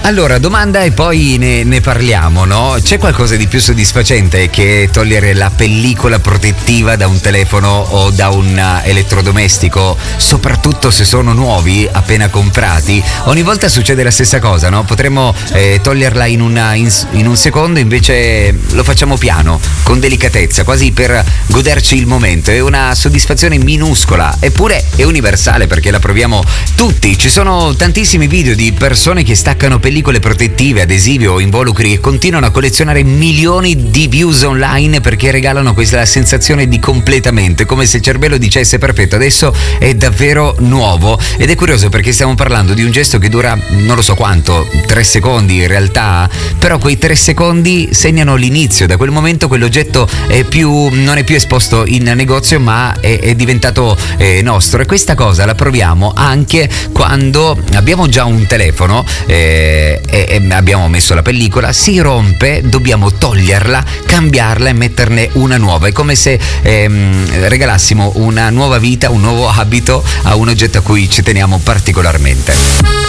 Allora, domanda e poi ne parliamo, no? C'è qualcosa di più soddisfacente che togliere la pellicola protettiva da un telefono o da un elettrodomestico, soprattutto se sono nuovi, appena comprati? Ogni volta succede la stessa cosa, no? Potremmo toglierla in un secondo, invece lo facciamo piano, con delicatezza, quasi per goderci il momento. È una soddisfazione minuscola, eppure è universale perché la proviamo tutti. Ci sono tantissimi video di persone che staccano pellicole protettive, adesivi o involucri e continuano a collezionare milioni di views online perché regalano questa sensazione di completamento, come se il cervello dicesse: perfetto, adesso è davvero nuovo. Ed è curioso perché stiamo parlando di un gesto che dura non lo so quanto, 3 secondi in realtà, però quei 3 secondi segnano l'inizio. Da quel momento quell'oggetto non è più esposto in negozio, ma è diventato nostro. E questa cosa la proviamo anche quando abbiamo già un telefono e abbiamo messo la pellicola, si rompe, dobbiamo toglierla, cambiarla e metterne una nuova. È come se regalassimo una nuova vita, un nuovo abito a un oggetto a cui ci teniamo particolarmente.